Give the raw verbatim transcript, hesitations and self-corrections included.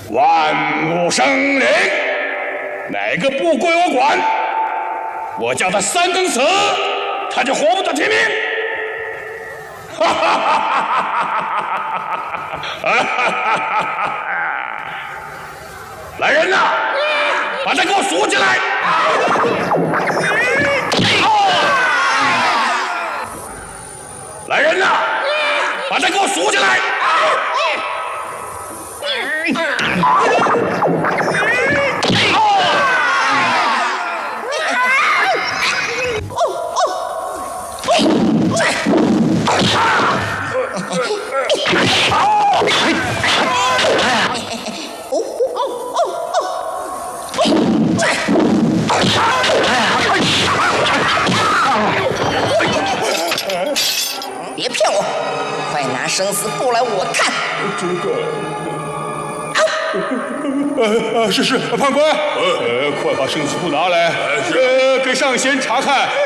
万物生灵，哪个不归我管，我叫他三更死，他就活不到天明。哈哈哈哈哈！来人呐，把他给我锁起来！来人呐，把他给我锁起来！ 别骗我，快拿生死簿来我看。 这个，呃呃，是是，判官，呃，快把生死簿拿来，呃，给上仙查看